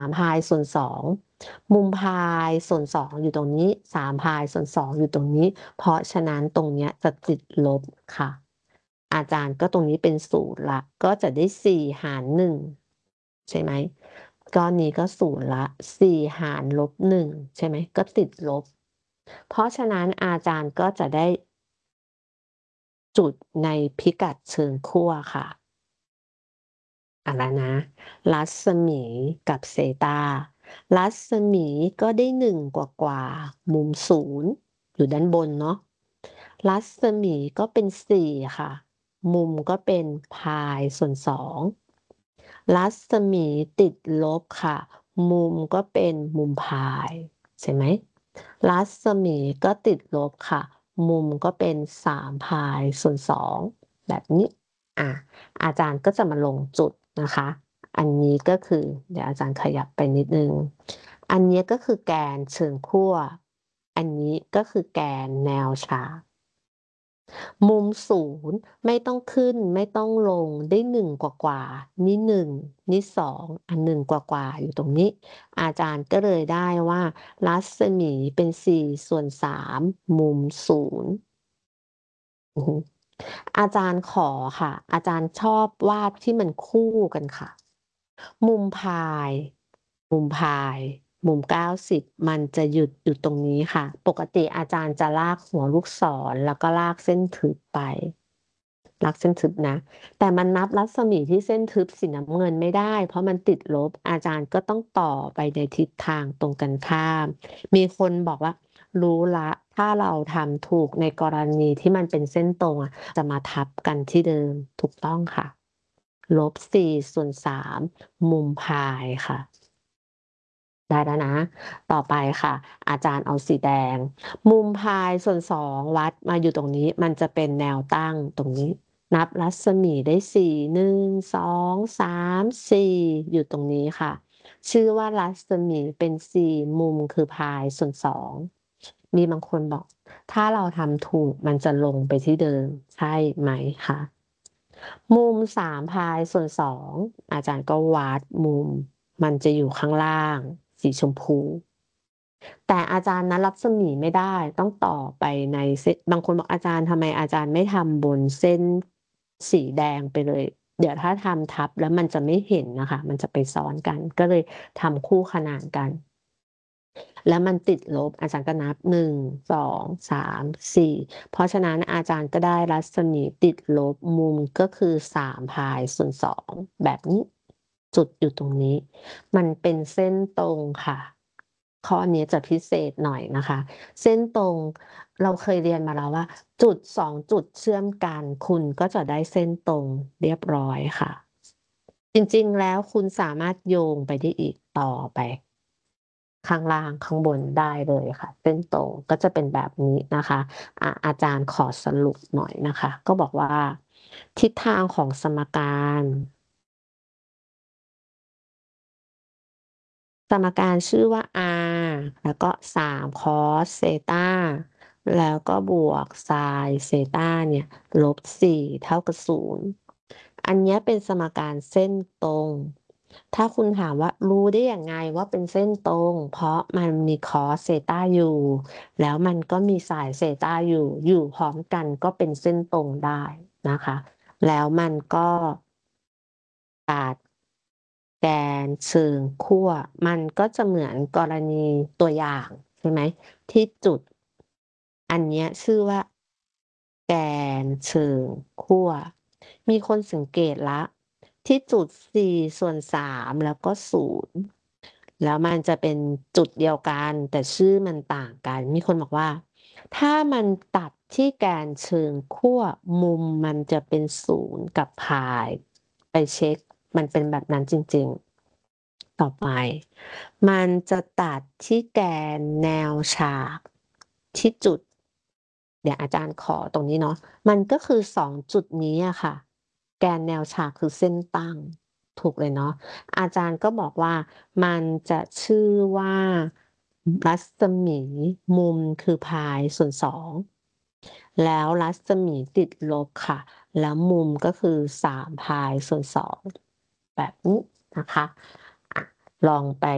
3 พายส่วน 2 มุมพายส่วน 2 อยู่ตรงนี้ 3 พายส่วน 2 อยู่ตรงนี้ เพราะฉะนั้นตรงเนี้ยจะติดลบค่ะ อาจารย์ก็ตรงนี้เป็น0ละ ก็จะได้4หาร1ใช่ไหม ก้อนนี้ก็0ละ 4หารลบ1ใช่ไหม ก็ติดลบ เพราะฉะนั้นอาจารย์ก็จะได้จุดในพิกัดเชิงขั้วค่ะ แล้วนะ รัศมีกับเซตา รัศมีก็ได้1กว่าๆมุม0อยู่ด้านบนเนาะ รัศมีก็เป็น4ค่ะ มุมก็เป็นพายส่วน 2 รัศมีติดลบค่ะ มุมก็เป็นมุมพายใช่ไหม รัศมีก็ติดลบค่ะ มุมก็เป็น3พายส่วน 2 แบบนี้ อาจารย์ก็จะมาลงจุดนะคะ อันนี้ก็คือเดี๋ยวอาจารย์ขยับไปนิดหนึ่ง อันนี้ก็คือแกนเชิงขั้ว อันนี้ก็คือแกนแนวฉาก มุม0ไม่ต้องขึ้นไม่ต้องลงได้1กว่าๆนี่1นี่2 1กว่าๆอยู่ตรงนี้ อาจารย์ก็เลยได้ว่ารัศมีเป็น4ส่วน3มุม0อือฮึอาจารย์ขอค่ะ อาจารย์ชอบวาดที่มันคู่กันค่ะ มุมพาย มุมพาย มุม90มันจะหยุดอยู่ตรงนี้ค่ะ ปกติอาจารย์จะลากหัวลูกศรแล้วก็ลากเส้นทึบไป ลากเส้นทึบนะ แต่มันนับรัศมีที่เส้นทึบสีน้ำเงินไม่ได้ เพราะมันติดลบ อาจารย์ก็ต้องต่อไปในทิศทางตรงกันข้าม มีคนบอกว่า รู้แล้ว ถ้าเราทำถูกในกรณีที่มันเป็นเส้นตรงจะมาทับกันที่เดิม ถูกต้องค่ะ ลบ4ส่วน3มุมพายค่ะ ได้แล้วนะ ต่อไปค่ะ อาจารย์เอาสีแดง มุมพายส่วน 2 วัดมาอยู่ตรงนี้ มันจะเป็นแนวตั้งตรงนี้ นับรัศมีได้4 1 2 3 4อยู่ตรงนี้ค่ะ ชื่อว่ารัศมีเป็น4มุมคือพายส่วน 2 มีบางคนบอก ถ้าเราทำถูกมันจะลงไปที่เดิม ใช่ไหมคะ มุม3พายส่วน 2 อาจารย์ก็วัดมุม มันจะอยู่ข้างล่างสีชมพู แต่อาจารย์นับรัศมีไม่ได้ ต้องต่อไปในเส้น บางคนบอกอาจารย์ทำไมอาจารย์ไม่ทำบนเส้นสีแดงไปเลย เดี๋ยวถ้าทำทับแล้วมันจะไม่เห็นน่ะค่ะ มันจะไปซ้อนกัน ก็เลยทำคู่ขนานกัน แล้วมันติดลบ อาจารย์ก็นับ 1 2 3 4 เพราะฉะนั้นอาจารย์ก็ได้รัศมีติดลบ มุมก็คือ3พายส่วน 2 แบบนี้ จุดอยู่ตรงนี้ มันเป็นเส้นตรงค่ะ ข้อนี้จะพิเศษหน่อยนะคะ เส้นตรงเราเคยเรียนมาแล้วว่า จุด2จุดเชื่อมกัน คุณก็จะได้เส้นตรงเรียบร้อยค่ะ จริงๆ แล้วคุณสามารถโยงไปได้อีก ต่อไป ข้างล่างข้างบนได้เลยค่ะ เส้นตรงก็จะเป็นแบบนี้นะคะ อาจารย์ขอสรุปหน่อยนะคะ ก็บอกว่า ทิศทางของสมการสมการชื่อว่า r แล้วก็3 cos เซตาแล้วก็บวก sin เซตาเนี่ย ลบ4เท่ากับ0 อันเนี้ยเป็นสมการเส้นตรง ถ้าคุณถามว่ารู้ได้ยังไงว่าเป็นเส้นตรง เพราะมันมี cos เซตาอยู่ แล้วมันก็มี sin เซตาอยู่ อยู่พร้อมกันก็เป็นเส้นตรงได้นะคะ แล้วมันก็ตัดแกนเชิงขั้ว มันก็จะเหมือนกรณีตัวอย่างใช่ไหม ที่จุด อันเนี้ยชื่อว่า แกนเชิงขั้ว มีคนสังเกตแล้ว ที่จุด4ส่วน3แล้วก็0แล้วมันจะเป็นจุดเดียวกัน แต่ชื่อมันต่างกัน มีคนบอกว่า ถ้ามันตัดที่แกนเชิงขั้ว มุมมันจะเป็น0กับพาย ไปเช็ก มันเป็นแบบนั้นจริงๆ ต่อไป มันจะตัดที่แกนแนวฉากที่จุด เดี๋ยวอาจารย์ขอตรงนี้เนาะ มันก็คือ2จุดนี้อะค่ะ แกนแนวฉากคือเส้นตั้ง ถูกเลยเนาะ อาจารย์ก็บอกว่า มันจะชื่อว่า รัศมีมุมคือพายส่วน 2 แล้วรัศมีติดลบค่ะ แล้วมุมก็คือ3พายส่วน 2 แบบนี้นะคะ ลองไป